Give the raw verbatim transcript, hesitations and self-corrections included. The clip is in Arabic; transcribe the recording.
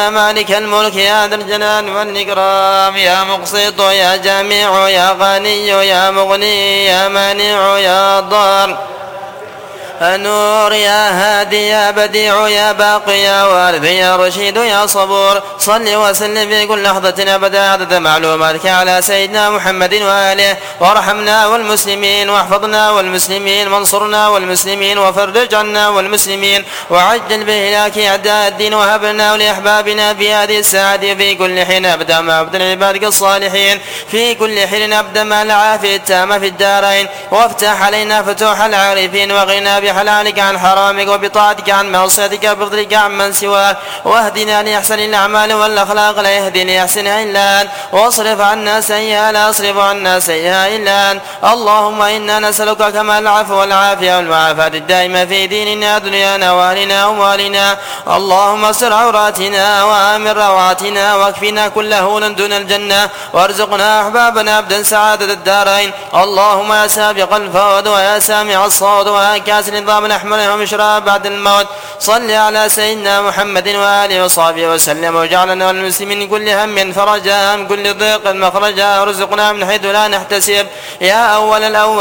مالك الملك يا ذا الجلال والإكرام يا مقسط يا جميع يا غني يا مغني يا مانع يا ضار النور يا هادي يا بديع يا باقي يا وارث يا رشيد يا صبور صل وسلم في كل لحظة أبدا عدد معلوماتك على سيدنا محمد وآله وارحمنا والمسلمين واحفظنا والمسلمين وانصرنا والمسلمين وفرج عنا والمسلمين وعجل بهلاك أعداء الدين وهبنا ولأحبابنا في هذه الساعة في كل حين أبدا ما أبدا عبادك الصالحين في كل حين أبدا مع العافية التامة في الدارين وافتح علينا فتوح العارفين وغنى بحلالك عن حرامك وبطاعتك عن معصيتك وبفضلك عن من سواك واهدنا لأحسن الأعمال والأخلاق لا يهدي لأحسنها إلا أنت واصرف عنا سيئها لا يصرف عنا سيئها إلا أنت اللهم إنا نسألك كمال العفو والعافية والمعافاة الدائمة في ديننا دنيانا وأهلنا وأموالنا اللهم استر عوراتنا وآمن روعاتنا واكفنا كل هون دون الجنة وارزقنا أحبابنا أبدا سعادة الدارين اللهم يا سابق الفوز ويا سامع الصوت ويا كاسر نظام الأحمر ومشراب بعد الموت صل على سيدنا محمد وآله وصحبه وسلم وجعلنا والمسلمين كل هم فرجا من كل ضيق مخرجا ورزقنا من حيث لا نحتسب يا أول الأول